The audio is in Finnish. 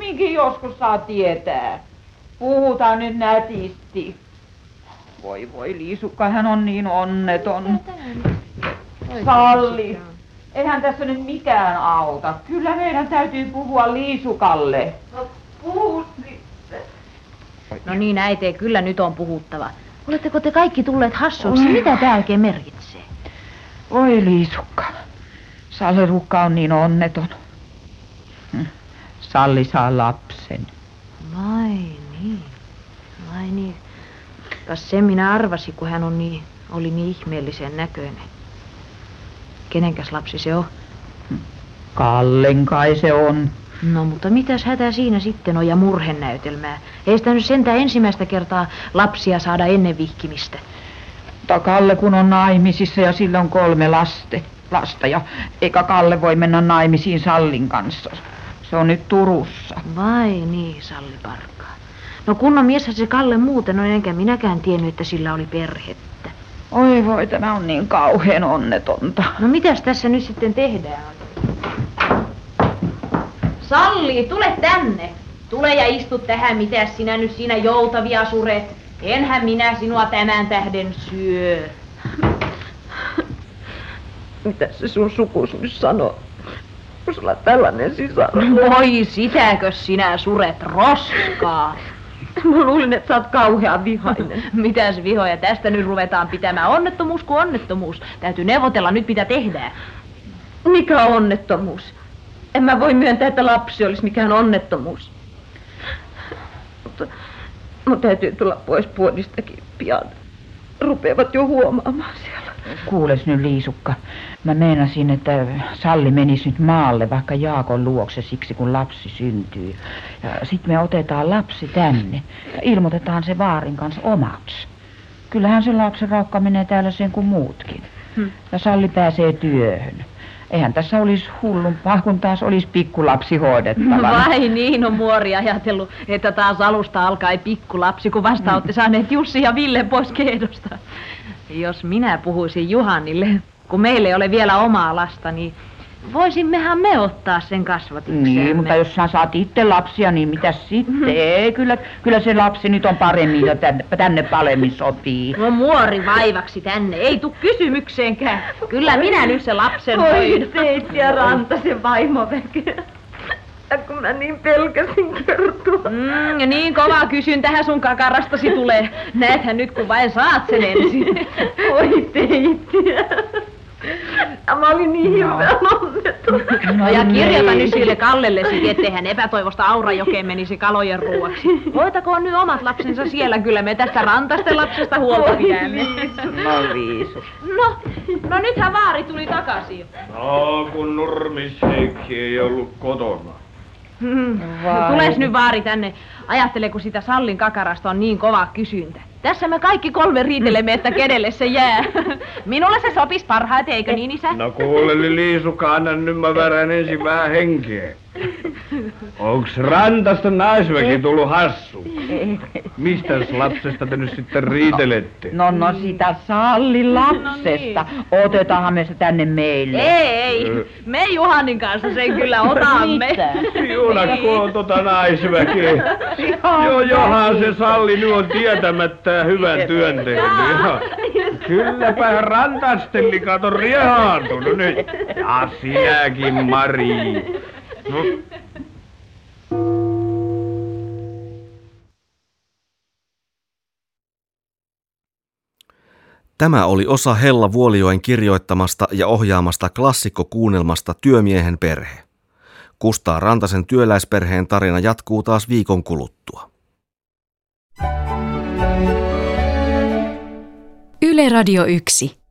niinkin joskus saa tietää. Puhutaan nyt nätisti. Voi Liisukka, hän on niin onneton. Salli, eihän tässä nyt mikään auta. Kyllä meidän täytyy puhua Liisukalle. No puhu sitten. No niin äiti, kyllä nyt on puhuttava. Oletteko te kaikki tulleet hassuiksi? Mitä tää oikein merkitsee? Oi Liisukka, Salli-Rukka on niin onneton. Salli saa lapsen. Vai niin. Kas sen minä arvasin, kun hän oli niin ihmeellisen näköinen. Kenenkäs lapsi se on? Kallen kai se on. No mutta mitäs hätä siinä sitten on ja murhenäytelmää? Ei sitä nyt sentään ensimmäistä kertaa lapsia saada ennen vihkimistä. Mutta Kalle kun on naimisissa ja sillä on 3 lasta ja eikä Kalle voi mennä naimisiin Sallin kanssa. Se on nyt Turussa. Vai niin, Salli Parkkaa. No kunnon mieshän se Kalle muuten on, enkä minäkään tiennyt, että sillä oli perhettä. Oi voi, tämä on niin kauhean onnetonta. No mitäs tässä nyt sitten tehdään? Salli, tule tänne. Tule ja istu tähän, mitäs sinä nyt siinä joutavia suret. Enhän minä sinua tämän tähden syö. Mitäs se sun sukus nyt sanoo? Kun sulla tällainen sisar. Voi sitäkö sinä suret roskaa? Mä luulin, että sä oot kauhean vihainen. Mitäs vihoja, tästä nyt ruvetaan pitämään onnettomuus kuin onnettomuus. Täytyy neuvotella nyt mitä tehdään. Mikä on onnettomuus? En mä voi myöntää, että lapsi olisi mikään onnettomuus. Mutta mun täytyy tulla pois puodistakin pian. Rupeavat jo huomaamaan siellä. Kuules nyt Liisukka, mä meinasin, että Salli menisi nyt maalle vaikka Jaakon luokse siksi kun lapsi syntyy. Ja sit me otetaan lapsi tänne ja ilmoitetaan se vaarin kanssa omaksi. Kyllähän se lapsen raukka menee täällä sen kuin muutkin. Ja Salli pääsee työhön. Eihän tässä olisi hullumpaa, kun taas olisi pikkulapsi hoidettavana. Vai niin on muori ajatellut, että taas alusta alkaa pikkulapsi, kun vasta olette saaneet Jussi ja Ville pois kehdosta. Jos minä puhuisin Juhanille, kun meillä ei ole vielä omaa lasta, niin voisimmehan me ottaa sen kasvatukseen. Niin, mutta jos sä saat itse lapsia, niin mitäs sitten? Ei, kyllä se lapsi nyt on paremmin ja tänne paremmin sopii. No muori vaivaksi tänne, ei tuu kysymykseenkään. Kyllä minä nyt se lapsen hoidon. Oi Seitsi ja Rantasen vaimoväkeä. Ja kun mä niin pelkäsin kertoa. Ja niin kova kysyntähän sun kakarastasi tulee. Näethän nyt kun vain saat sen ensin. Oi Seitsi. Ja mä olin niin hirveän onneton. No ja kirjoita nyt sille Kallellesi, ettei hän epätoivosta Aurajokeen menisi kalojen ruuaksi. Hoitakoon nyt omat lapsensa siellä, kyllä me tästä Rantasten lapsesta huolta pidämme. No Liisu. No nythän vaari tuli takaisin. No kun Nurmis-Heikki ei ollut kotona. Tules nyt vaari tänne. Ajattele, kun sitä Sallin kakarasta on niin kova kysyntä. Tässä me kaikki 3 riitelemme, että kenelle se jää. Minulle se sopisi parhaiten, eikö niin, isä? No kuule Liisuka, anna nyt mä värän ensin vähän henkeä. Onks Rantasta naisväki tullut hassu? Mistäs lapsesta te nyt sitten riitelette? No sitä Sallin lapsesta. Otetaanhan me se tänne meille. Ei. Me Juhanin kanssa sen kyllä otamme. Juunakko on naisväkeä. Johan se Salli nyt on tietämättä hyvän työn tehnyt. Kylläpä Rantasten likat on riehaantunut nyt. Ja sinäkin, Mari. No. Tämä oli osa Hella Vuolijoen kirjoittamasta ja ohjaamasta klassikkokuunnelmasta Työmiehen perhe. Kustaa Rantasen työläisperheen tarina jatkuu taas viikon kuluttua. Yle Radio 1.